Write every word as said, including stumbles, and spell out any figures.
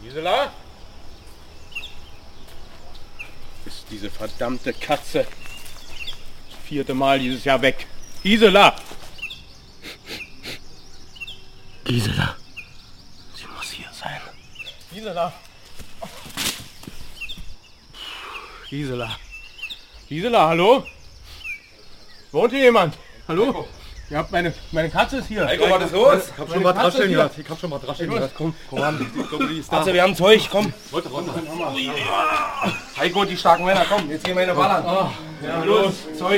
Gisela? Ist diese verdammte Katze. Das vierte Mal dieses Jahr weg. Gisela! Gisela. Sie muss hier sein. Gisela. Gisela. Gisela, hallo? Wohnt hier jemand? Hallo? Heiko. Ihr habt meine, meine Katze ist hier. Heiko, was ist los? Ich hab schon mal Drascheln gehört. Ich hab schon mal Drascheln gehört. Komm, komm an. Ich glaube, die ist da. Also, wir haben Zeug, komm. Leute, runter. Heiko, die starken Männer, komm, jetzt gehen wir in den Ballern. Oh, ja, los, Zeug.